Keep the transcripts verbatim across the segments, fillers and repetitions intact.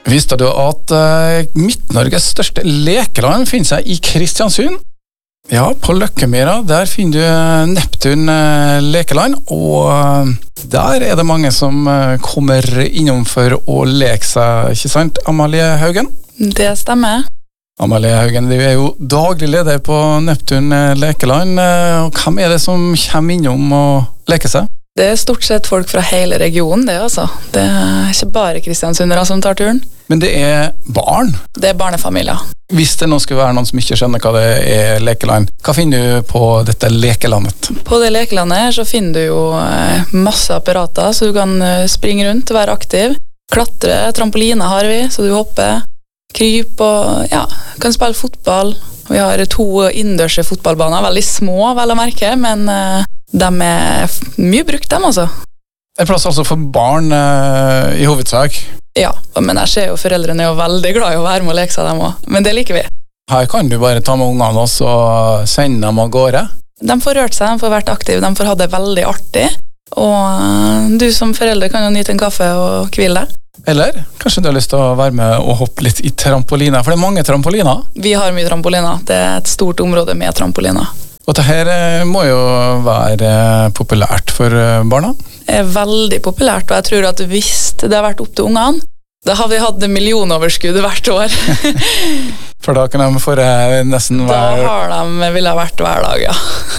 Visste du at uh, Midt-Norges største lekeland finner seg i Kristiansund? Ja, på Løkkemyra, der finner du Neptun uh, lekeland, og uh, der er det mange som uh, kommer innom for å leke seg, ikke sant, Amalie Haugen? Det stemmer. Amalie Haugen, du er jo daglig leder på Neptun uh, lekeland, uh, og hvem er det som kommer innom og leker seg? Det er stort sett folk fra hele regionen, det altså. Det er ikke bare kristiansundere som tar turen. Men det er barn? Det er barnefamilier. Hvis det nå skulle være noen som ikke skjønner hva det er lekeland, hva finner du på dette lekelandet? På det lekelandet her så finner du jo masse apparater, så du kan springe rundt og være aktiv. Klatre, trampoline har vi, så du hopper. Kryp og ja, kan spille fotball. Vi har to innendørs fotballbaner, veldig små, vel å merke, men de er mye brukt, dem altså. En plass altså for barn uh, i hovedsak? Ja, men jeg ser jo foreldrene er jo veldig glad i å være med og leke seg dem også, men det liker vi. Her kan du bare ta med ungene også og sende dem av gårde? De får rørt seg, de får vært aktive, de får ha det veldig artig, og du som forelder kan jo nyte en kaffe og hvile deg. Eller kanskje du har lyst til å være med og hoppe litt i trampoliner, for det er mange trampoliner? Vi har mye trampoliner, det er et stort område med trampoliner. Og dette må jo være populært for barna? Det er veldig populært, og jeg tror at hvis det har vært opp til ungene, da har vi hatt millionoverskudd hvert år. For da kan de få nesten hver... Da har de, vil ha vært hver dag, ja.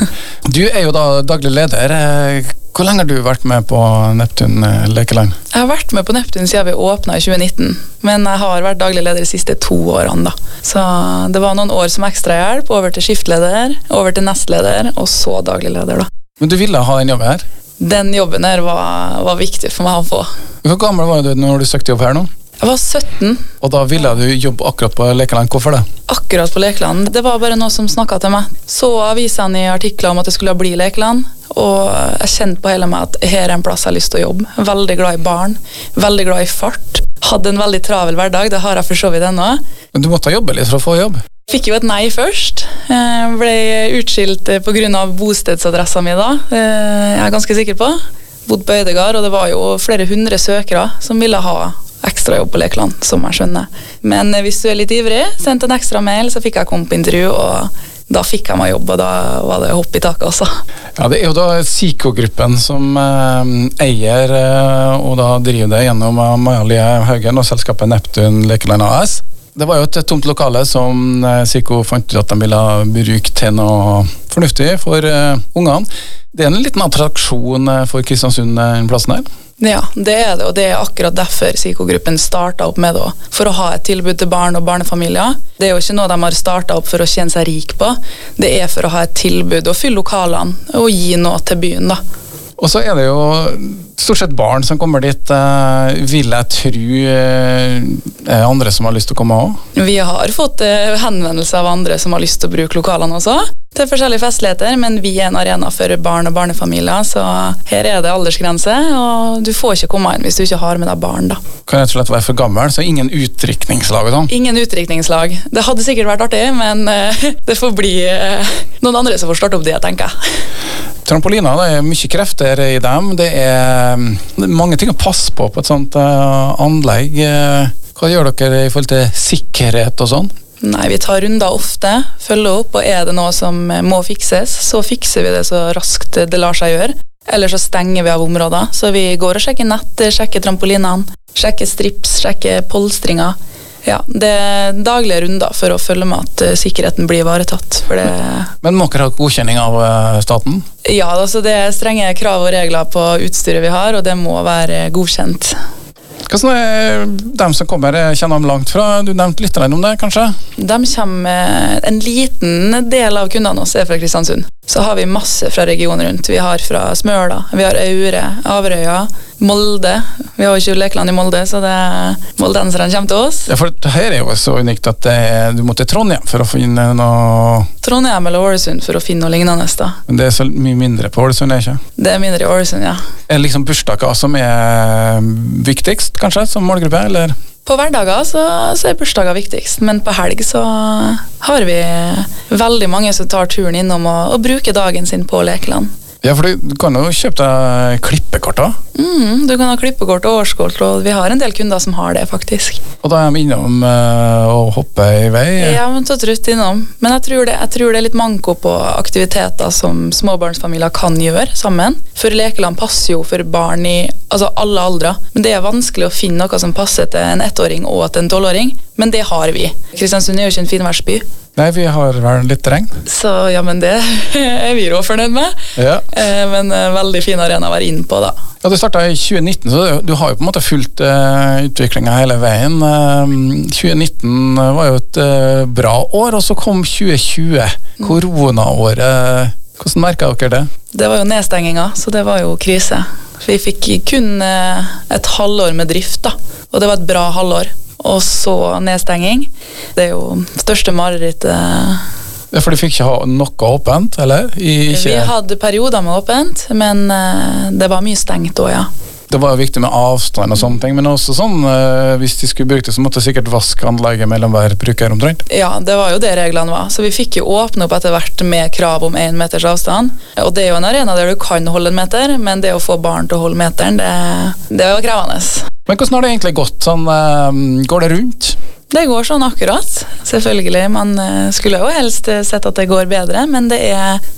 Du er jo da daglig leder. Hvor lenge har du vært med på Neptun lekeland? Jeg har vært med på Neptun siden vi åpnet i tjue nitten, men jeg har vært daglig leder de siste to årene da. Så det var noen år som ekstra hjelp, over til skiftleder, over til nestleder, og så daglig leder da. Men du ville ha den jobben her? Den jobben her var, var viktig for meg å få. Hvor gammel var du når du søkte jobb her nå? Jeg var sytten. Og da ville du jobbe akkurat på lekeland. Hvorfor det? Akkurat på lekeland. Det var bare noe som snakket til meg. Så avisene i artikler om at det skulle bli lekeland, og jeg kjente på hele meg at her er en plass jeg har lyst til å jobbe. Veldig glad i barn, veldig glad i fart. Hadde en veldig travel hverdag, det har jeg for så vidt ennå. Men du måtte jobbe litt for å få jobb? Fikk jo et nei først. Jeg ble utskilt på grunn av bostedsadressen min da. Jeg er ganske sikker på. Bodd på Øydegard, og det var jo flere hundre søkere som ville ha ekstra jobb på lekeland, som jeg skjønner. Men hvis du er litt ivrig, sendte en ekstra mail, så fikk jeg komme på intervju, og da fikk jeg meg jobb, og da var det hopp i taket også. Ja, det er jo da Siko-gruppen som eh, eier, eh, og da driver det gjennom Amalie Haugen og selskapet Neptun lekeland A S. Det var jo et tomt lokale som eh, Siko fant ut at de ville bruke til noe fornuftig for eh, ungene. Det er en liten attraksjon eh, for Kristiansund, den plassen her. Ja, det er det, og det er akkurat derfor Siko-gruppen startet opp med det, for å ha et tilbud til barn og barnefamilier. Det er jo ikke noe de har startet opp for å tjene seg rik på, det er for å ha et tilbud og fylle lokalene og gi noe til byen da. Og så er det jo stort sett barn som kommer dit, eh, vil jeg tro eh, andre som har lyst til å komme også. Vi har fått eh, henvendelser av andre som har lyst til å bruke lokalene også, til forskjellige festligheter, men vi er en arena for barn og barnefamilier, så her er det aldersgrense, og du får ikke komme inn hvis du ikke har med deg barn da. Kan jeg slett være for gammel, så ingen utdrikningslag og sånn? Ingen utdrikningslag. Det hadde sikkert vært artig, men eh, det får bli eh, noen andre som får starte opp det, tenker jeg. Trampoliner, det er mye krefter i dem. Det er, det er mange ting å passe på på et sånt uh, anlegg. Hva gjør dere i forhold til sikkerhet og sånn? Nei, vi tar runder ofte, følger opp, og er det noe som må fikses, så fikser vi det så raskt det lar seg gjøre. Eller så stenger vi av områder, så vi går og sjekker nett, sjekker trampolinene, sjekker strips, sjekker polstringer. Ja, det er daglige runder for å følge med at uh, sikkerheten blir ivaretatt. For det... Men må dere ha godkjenning av uh, staten? Ja, altså det er strenge krav og regler på utstyret vi har, og det må være godkjent. Hvordan er de som kommer, kjenner de langt fra? Du nevnte litt om det, kanskje? De kommer, en liten del av kundene også er fra Kristiansund. Så har vi masse fra regionen rundt. Vi har fra Smøla, vi har Aure, Averøya, Molde. Vi har jo ikke lekeland i Molde, så det er moldenserne kommer til oss. Ja, for det her er jo så unikt at det, du må til Trondheim for å finne noe... Trondheim eller Ålesund for å finne noe lignende da. Men det er så mye mindre på Ålesund, er det ikke? Det er mindre i Ålesund, ja. Er det liksom bursdager som er viktigst, kanskje, som målgruppe, eller? På hverdager så, så er bursdager viktigst, men på helg så har vi veldig mange som tar turen innom og, og bruker dagen sin på lekeland. Ja, for du kan jo kjøpe deg klippekort da. Mm, du kan ha klippekort og årskort, og vi har en del kunder som har det, faktisk. Og da er de innom uh, og hopper i vei? Ja, men så trutt innom. Men jeg tror, det, jeg tror det er litt manko på aktiviteter som småbarnsfamilier kan gjøre sammen. For lekeland passer jo for barn i altså alle aldre. Men det er vanskelig å finne noe som passer til en ettåring og til en tolvåring. Men det har vi. Kristiansund er jo ikke en finværsby. Nei, vi har vel litt regn. Så ja, men det er vi jo fornøyd med. Ja. Eh, men eh, veldig fin arena å være inn på, da. Ja, Du startet i tjue nitten, så du har jo på en måte fulgt uh, utviklingen hele veien. Uh, tjue nitten var jo et uh, bra år, og så kom tjue tjue, koronaåret. Hvordan merket dere det? Det var jo nedstenginga, så det var jo krise. Vi fikk kun uh, et halvår med drift, da. Og det var et bra halvår. Og så nedstenging. Det er jo største marerittet. Ja, for de fikk ikke ha noe åpent, eller? I, ikke... Vi hadde perioder med åpent, men uh, det var mye stengt også, ja. Det var jo viktig med avstand og sånne ting, men også sånn, uh, hvis de skulle bruke det, så måtte de sikkert vaske anlegget mellom hver bruker omtrent. Ja, det var jo det reglene var. Så vi fikk jo åpne opp etter hvert med krav om en meters avstand. Og det er jo en arena der du kan holde en meter, men det å få barn til å holde meteren, det, det var krevende. Men hvordan har det egentlig gått? Sånn, uh, går det rundt? Det går sånn akkurat, selvfølgelig. Man skulle jo helst sett at det går bedre, men det er,